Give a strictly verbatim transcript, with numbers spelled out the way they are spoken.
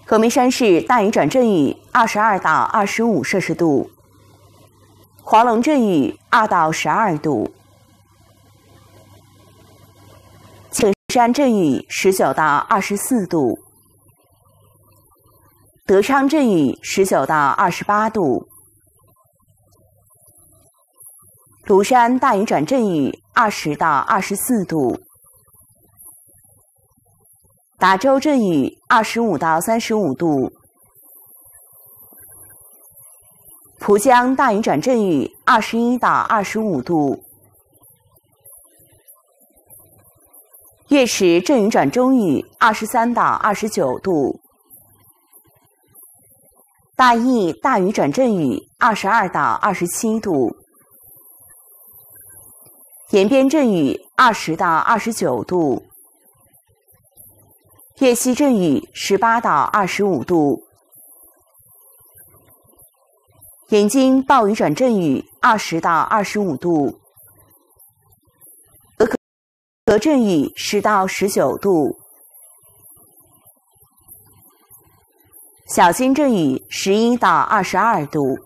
峨眉山市大雨转阵雨二十二到二十五摄氏度，黄龙阵雨二到十二度，青山阵雨十九到二十四度，德昌阵雨十九到二十八度，庐山大雨转阵雨二十到二十四度，达州阵雨二十五到三十五度，蒲江大雨转阵雨二十一到二十五度，月池阵雨转中雨二十三到二十九度，大邑大雨转阵雨二十二到二十七度，延边阵雨二十到二十九度，粤西阵雨十八到二十五度，盐津暴雨转阵雨二十到二十五度，俄格阵雨十到十九度，小金阵雨十一到二十二度。